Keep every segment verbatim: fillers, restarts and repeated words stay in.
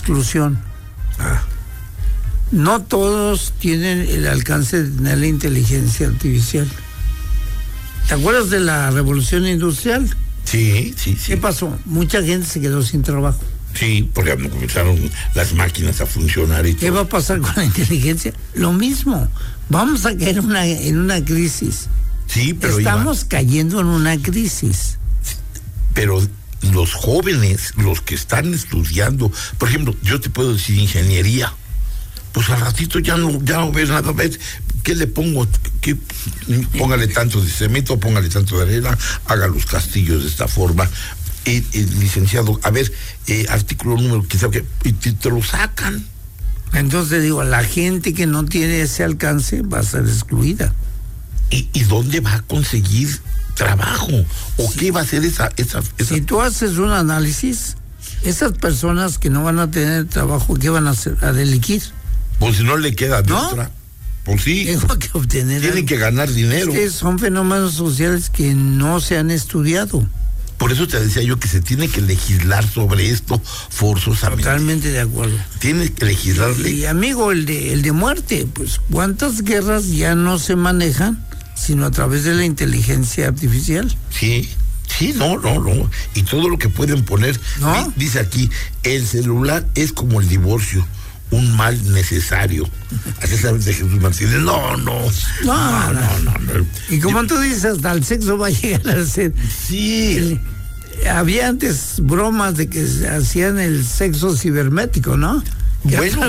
exclusión. Ah. No todos tienen el alcance de tener la inteligencia artificial. ¿Te acuerdas de la revolución industrial? Sí, sí, sí. ¿Qué pasó? Mucha gente se quedó sin trabajo. Sí, porque comenzaron las máquinas a funcionar y todo. ¿Qué va a pasar con la inteligencia? Lo mismo. Vamos a caer en una, en una crisis. Sí, pero Estamos Iván, cayendo en una crisis. Pero los jóvenes, los que están estudiando, por ejemplo, yo te puedo decir ingeniería, pues al ratito ya no, ya no ves nada, ves, ¿qué le pongo? ¿Qué? Póngale tanto de cemento, póngale tanto de arena, haga los castillos de esta forma. Eh, eh, licenciado, a ver, eh, artículo número, quizá que, y te, te lo sacan. Entonces digo, la gente que no tiene ese alcance va a ser excluida. ¿Y, y dónde va a conseguir trabajo? ¿O sí. qué va a hacer esa, esa, esa? Si tú haces un análisis, esas personas que no van a tener trabajo, ¿qué van a hacer? A delinquir. Pues si no le queda de ¿No? otra. Pues sí. Tengo que obtener. Tienen algo. que ganar dinero. Es que son fenómenos sociales que no se han estudiado. Por eso te decía yo que se tiene que legislar sobre esto forzosamente. Totalmente de acuerdo. Tienes que legislarle. Y amigo, el de, el de muerte, pues ¿cuántas guerras ya no se manejan sino a través de la inteligencia artificial? Sí, sí, no, no, no. Y todo lo que pueden poner, ¿no? Dice aquí, el celular es como el divorcio, un mal necesario. Así sabes de Jesús Martínez. No, no. No, no, no. no, no. Y como yo, tú dices, hasta el sexo va a llegar a ser. Sí. El, había antes bromas de que se hacían el sexo cibernético, ¿no? Bueno,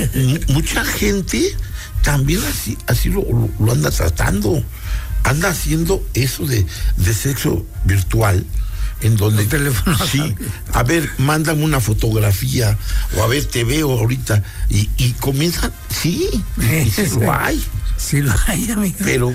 mucha gente también así, así lo, lo, lo anda tratando. Anda haciendo eso de, de sexo virtual, en donde los teléfonos, sí, a ver, mándame una fotografía, o a ver, te veo ahorita, y, y comienzan, sí, y sí lo hay. Sí lo hay, amigo. Pero,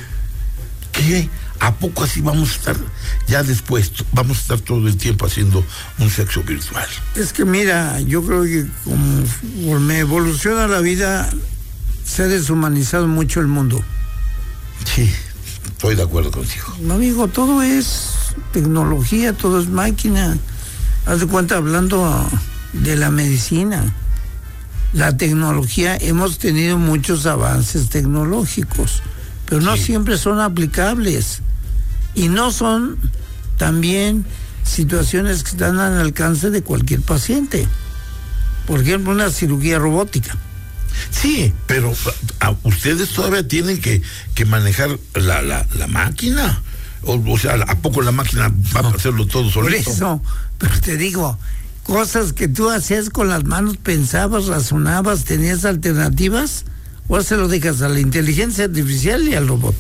¿qué? ¿A poco así vamos a estar ya después? Vamos a estar todo el tiempo haciendo un sexo virtual. Es que mira, yo creo que como me evoluciona la vida, se ha deshumanizado mucho el mundo. Sí, estoy de acuerdo contigo. No, amigo, todo es tecnología, todo es máquina. Haz de cuenta, hablando de la medicina, la tecnología, hemos tenido muchos avances tecnológicos, pero no sí. siempre son aplicables. Y no son también situaciones que están al alcance de cualquier paciente. Por ejemplo, una cirugía robótica. Sí, pero a, ustedes todavía tienen que, que manejar la, la, la máquina. O, o sea, ¿a poco la máquina va no, a hacerlo todo solito? Por eso, pero te digo, cosas que tú hacías con las manos, pensabas, razonabas, tenías alternativas, o se lo dejas a la inteligencia artificial y al robot.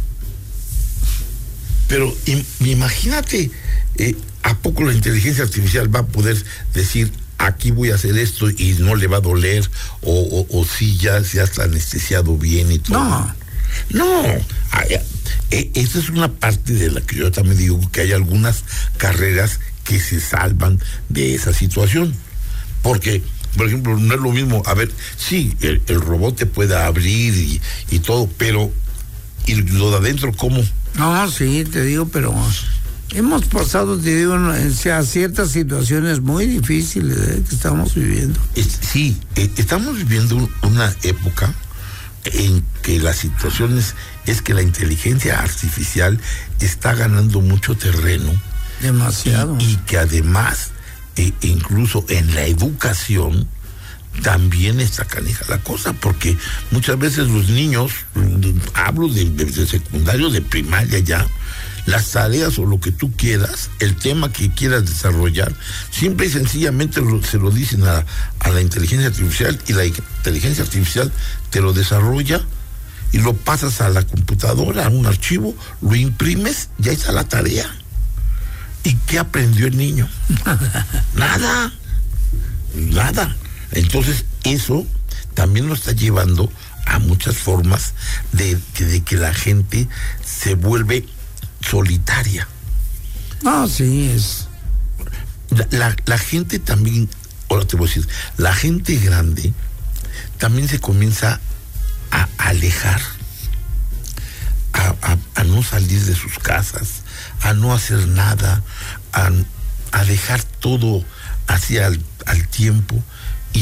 Pero im, imagínate, eh, ¿a poco la inteligencia artificial va a poder decir, aquí voy a hacer esto y no le va a doler, o, o, o si ya, ya está anestesiado bien y todo? No. No. Ay, eh, esa es una parte de la que yo también digo que hay algunas carreras que se salvan de esa situación. Porque, por ejemplo, no es lo mismo, a ver, sí, el, el robot te puede abrir y, y todo, pero ¿y lo de adentro cómo? No, sí, te digo, pero hemos pasado, te digo, a ciertas situaciones muy difíciles ¿eh? que estamos viviendo. Es, sí, eh, estamos viviendo un, una época en que la situación es, es que la inteligencia artificial está ganando mucho terreno. Demasiado. Y, y que además, eh, incluso en la educación, también está canija la cosa, porque muchas veces los niños, hablo de, de, de secundario, de primaria ya, las tareas o lo que tú quieras, el tema que quieras desarrollar, simple y sencillamente lo, se lo dicen a, a la inteligencia artificial, y la inteligencia artificial te lo desarrolla y lo pasas a la computadora, a un archivo, lo imprimes, ya está la tarea. ¿Y qué aprendió el niño? Nada, nada. Entonces eso también nos está llevando a muchas formas de, de, de que la gente se vuelve solitaria. No, sí, es. La, la, la gente también, ahora te voy a decir, la gente grande también se comienza a alejar, a, a, a no salir de sus casas, a no hacer nada, a, a dejar todo hacia el al tiempo.